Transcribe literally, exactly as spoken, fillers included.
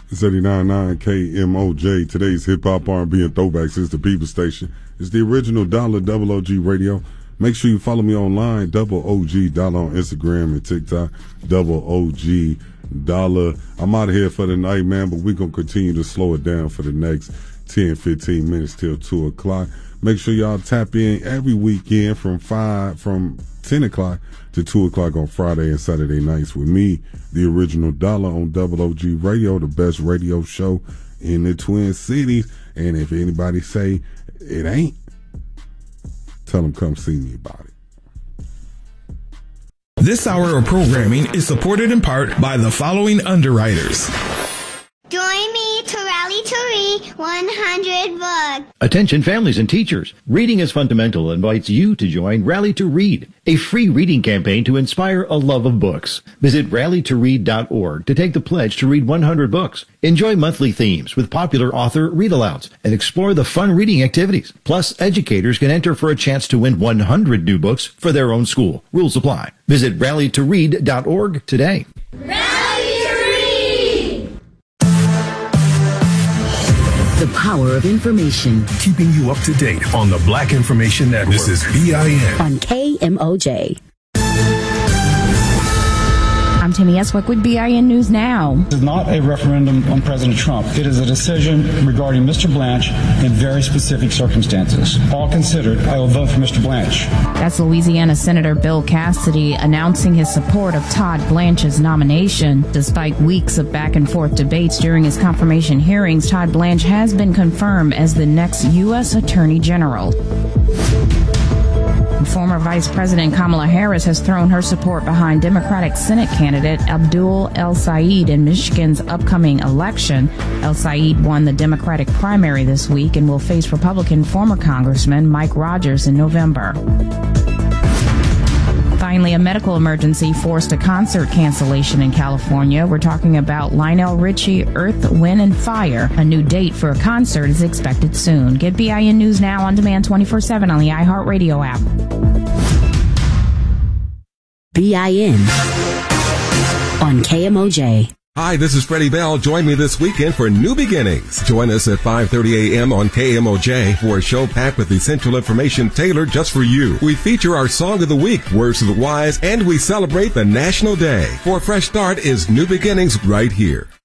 It's eighty-nine point nine K M O J. Today's hip-hop, R and B, and throwbacks is the People Station. It's the original Dollar Double O G Radio. Make sure you follow me online, Double O G Dollar on Instagram and TikTok, Double O G Dollar. I'm out of here for the night, man, but we're going to continue to slow it down for the next ten, fifteen minutes till two o'clock. Make sure y'all tap in every weekend from five, from ten o'clock to two o'clock on Friday and Saturday nights with me, the original Dollar on Double O G Radio, the best radio show in the Twin Cities. And if anybody say it ain't, tell them come see me about it. This hour of programming is supported in part by the following underwriters. Join me to rally to read one hundred books. Attention families and teachers. Reading is Fundamental invites you to join Rally to Read, a free reading campaign to inspire a love of books. Visit rally to read dot org to take the pledge to read one hundred books. Enjoy monthly themes with popular author read-alouds and explore the fun reading activities. Plus, educators can enter for a chance to win one hundred new books for their own school. Rules apply. Visit rally to read dot org today. The power of information. Keeping you up to date on the Black Information Network. This is B I N. On K M O J. I'm Timmy Eswick with B I N News Now. This is not a referendum on President Trump. It is a decision regarding Mister Blanche in very specific circumstances. All considered, I will vote for Mister Blanche. That's Louisiana Senator Bill Cassidy announcing his support of Todd Blanche's nomination. Despite weeks of back and forth debates during his confirmation hearings, Todd Blanche has been confirmed as the next U S Attorney General. Former Vice President Kamala Harris has thrown her support behind Democratic Senate candidate Abdul El-Sayed in Michigan's upcoming election. El-Sayed won the Democratic primary this week and will face Republican former Congressman Mike Rogers in November. Finally, a medical emergency forced a concert cancellation in California. We're talking about Lionel Richie, Earth, Wind, and Fire. A new date for a concert is expected soon. Get B I N News Now on demand twenty-four seven on the iHeartRadio app. B I N on K M O J. Hi, this is Freddie Bell. Join me this weekend for New Beginnings. Join us at five thirty a.m. on K M O J for a show packed with essential information tailored just for you. We feature our Song of the Week, Words of the Wise, and we celebrate the National Day. For a fresh start is New Beginnings right here.